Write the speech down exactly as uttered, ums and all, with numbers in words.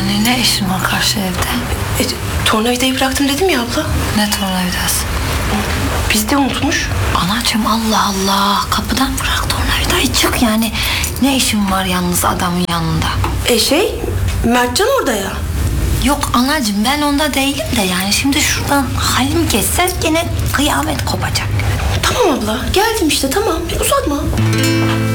Yani ne işin var karşı evde? E, tornavidayı bıraktım dedim ya abla. Ne tornavidası? Bizde unutmuş. Anacığım Allah Allah. Kapıdan bırak tornavidayı, çık yani. Ne işin var yalnız adamın yanında? E şey, Mertcan orada ya. Yok anacığım, ben onda değilim de yani şimdi şuradan halim geçse gene kıyamet kopacak. Tamam abla, geldim işte, tamam, uzatma.